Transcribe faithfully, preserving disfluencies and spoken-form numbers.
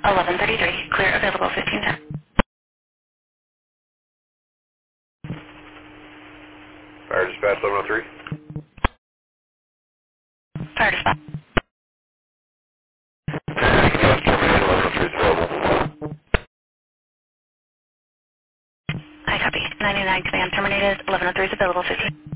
eleven thirty-three. Clear available fifteen ten. Fire dispatch eleven oh three. Fire dispatch. Terminated eleven oh three is available. I copy. ninety-nine command terminated. eleven oh three is available fifteen.